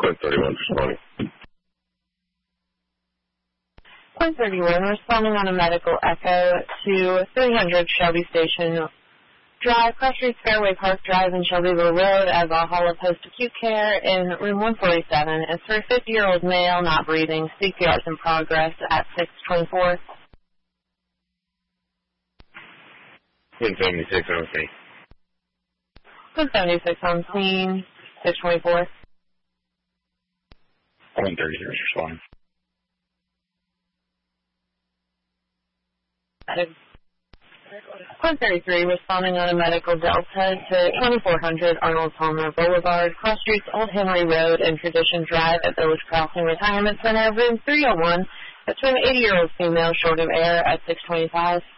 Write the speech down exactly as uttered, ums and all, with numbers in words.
Point thirty-one responding. Point thirty-one responding on a medical echo to three hundred Shelby Station Drive, Cross Streets, Fairway Park Drive, and Shelbyville Road at Valhalla Post Acute Care in room one forty-seven. It's for a fifty-year-old male not breathing. C P R is in progress at six twenty-four. one seventy-six on scene. one seventy-six on scene, six twenty-four. one thirty-three responding. one thirty-three responding on a medical delta to twenty-four hundred Arnold Palmer Boulevard, Cross Streets, Old Henry Road, and Tradition Drive at Village Crossing Retirement Center, room three oh one. That's for an eighty-year-old female short of air at six twenty-five.